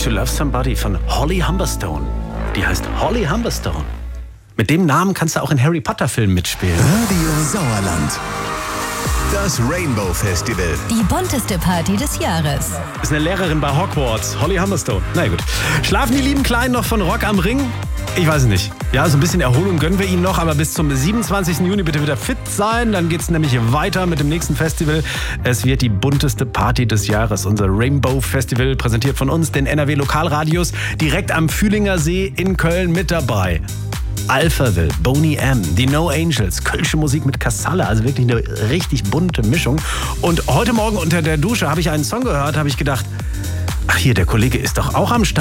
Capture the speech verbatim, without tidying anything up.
to Love Somebody von Holly Humberstone. Die heißt Holly Humberstone. Mit dem Namen kannst du auch in Harry Potter Filmen mitspielen. Radio Sauerland. Das Rainbow Festival. Die bunteste Party des Jahres. Ist eine Lehrerin bei Hogwarts, Holly Humberstone. Na gut. Schlafen die lieben Kleinen noch von Rock am Ring? Ich weiß es nicht. Ja, so ein bisschen Erholung gönnen wir ihnen noch, aber bis zum siebenundzwanzigsten Juni bitte wieder fit sein. Dann geht's nämlich weiter mit dem nächsten Festival. Es wird die bunteste Party des Jahres. Unser Rainbow Festival, präsentiert von uns, den N R W Lokalradios, direkt am Fühlinger See in Köln mit dabei. Alphaville, Boney M, die No Angels, kölsche Musik mit Cassalle, also wirklich eine richtig bunte Mischung. Und heute Morgen unter der Dusche habe ich einen Song gehört, habe ich gedacht, ach hier, der Kollege ist doch auch am Start.